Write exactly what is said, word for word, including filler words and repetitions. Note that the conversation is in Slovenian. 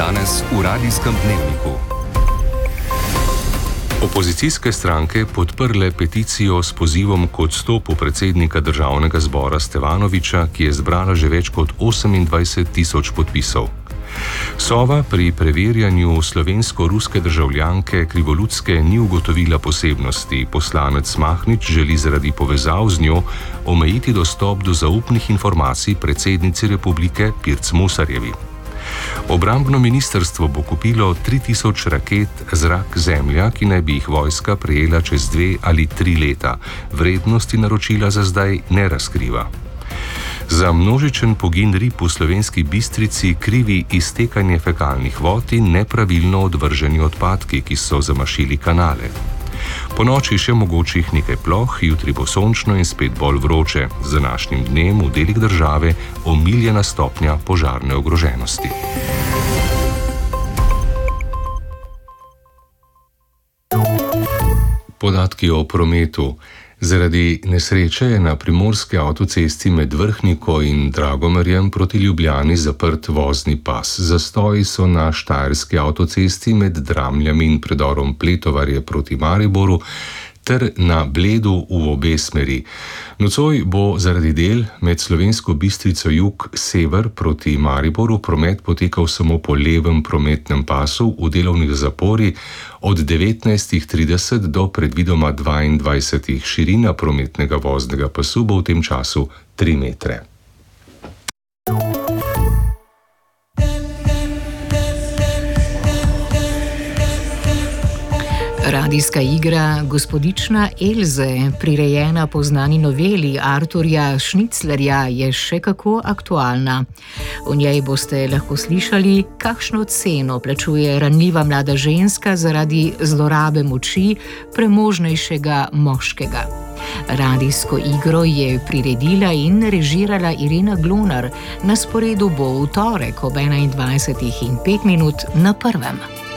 Danes v Radijskem dnevniku. Opozicijske stranke podprle peticijo s pozivom k odstopu predsednika Državnega zbora Stevanovića, ki je zbrala že več kot osemindvajset tisoč podpisov. Sova pri preverjanju slovensko-ruske državljanke Krivolutske ni ugotovila posebnosti. Poslanec Mahnič želi zaradi povezav z njo omejiti dostop do zaupnih informacij predsednici republike Pirc Musarjevi. Obrambno ministrstvo bo kupilo tri tisoč raket zrak-zemlja, ki naj bi jih vojska prejela čez dve ali tri leta. Vrednosti naročila za zdaj ne razkriva. Za množičen pogin rib v Slovenski Bistrici krivi iztekanje fekalnih vod in nepravilno odvrženi odpadki, ki so zamašili kanale. Po noči še mogočih nekaj ploh, jutri bo sončno in spet bolj vroče. Z današnjim dnem v delih države omiljena stopnja požarne ogroženosti. Podatki o prometu. Zaradi nesreče je na primorski avtocesti med Vrhniko in Dragomerjem proti Ljubljani zaprt vozni pas. Zastoji so na štajerski avtocesti med Dramljami in predorom Pletovarje proti Mariboru ter na Bledu v obe smeri. Nocoj bo zaradi del med Slovensko Bistrico jug-sever proti Mariboru promet potekal samo po levem prometnem pasu v delovnih zapori od devetnajst trideset do predvidoma dvaindvajset. Širina prometnega voznega pasu bo v tem času tri metre. Radijska igra Gospodična Elze, prirejena po znani noveli Arturja Šniclerja, je še kako aktualna. V njej boste lahko slišali, kakšno ceno plačuje ranljiva mlada ženska zaradi zlorabe moči premožnejšega moškega. Radijsko igro je priredila in režirala Irena Glonar. Na sporedu bo v torek ob enaindvajsetih in pet minut na Prvem.